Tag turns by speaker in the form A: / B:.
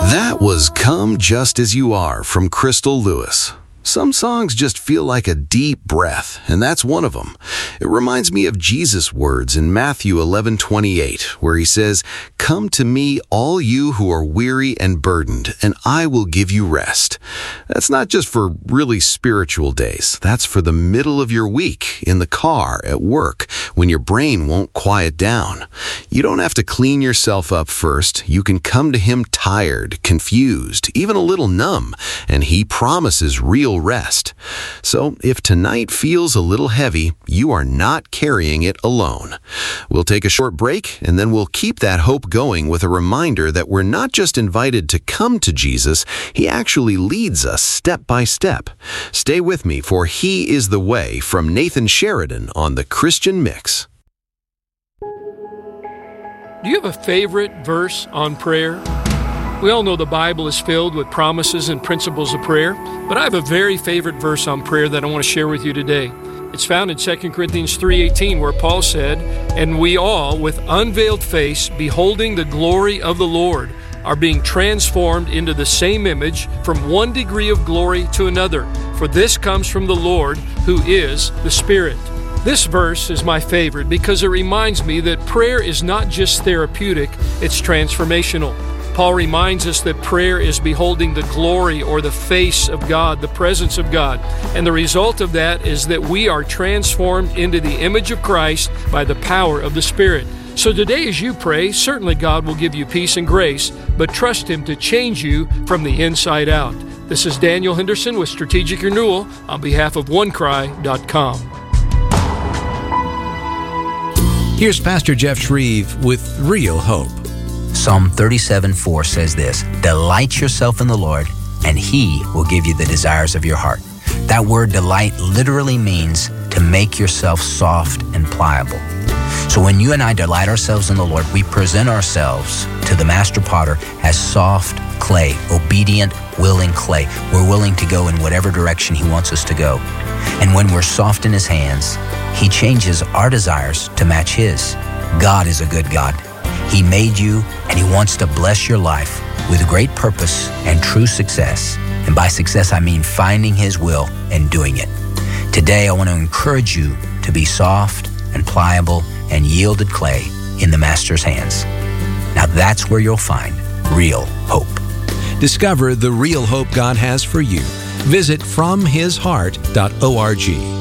A: That was Come Just As You Are from Crystal Lewis. Some songs just feel like a deep breath, and that's one of them. It reminds me of Jesus' words in Matthew 11:28, where he says, "Come to me, all you who are weary and burdened, and I will give you rest." That's not just for really spiritual days. That's for the middle of your week, in the car, at work, when your brain won't quiet down. You don't have to clean yourself up first. You can come to him tired, confused, even a little numb, and he promises real rest. So if tonight feels a little heavy, you are not carrying it alone. We'll take a short break, and then we'll keep that hope going with a reminder that we're not just invited to come to Jesus, he actually leads us step by step. Stay with me for He is the Way from Nathan Sheridan on the Christian Mix.
B: Do you have a favorite verse on prayer? We all know the Bible is filled with promises and principles of prayer, but I have a very favorite verse on prayer that I want to share with you today. It's found in 2 Corinthians 3:18, where Paul said, "And we all, with unveiled face, beholding the glory of the Lord, are being transformed into the same image from one degree of glory to another. For this comes from the Lord, who is the Spirit." This verse is my favorite because it reminds me that prayer is not just therapeutic, it's transformational. Paul reminds us that prayer is beholding the glory or the face of God, the presence of God. And the result of that is that we are transformed into the image of Christ by the power of the Spirit. So today as you pray, certainly God will give you peace and grace, but trust Him to change you from the inside out. This is Daniel Henderson with Strategic Renewal on behalf of OneCry.com.
C: Here's Pastor Jeff Shreve with Real Hope.
D: Psalm 37:4 says this, "Delight yourself in the Lord, and He will give you the desires of your heart." That word delight literally means to make yourself soft and pliable. So when you and I delight ourselves in the Lord, we present ourselves to the Master Potter as soft clay, obedient, willing clay. We're willing to go in whatever direction He wants us to go. And when we're soft in His hands, He changes our desires to match His. God is a good God. He made you, and He wants to bless your life with great purpose and true success. And by success, I mean finding His will and doing it. Today, I want to encourage you to be soft and pliable and yielded clay in the Master's hands. Now that's where you'll find real hope.
C: Discover the real hope God has for you. Visit FromHisHeart.org.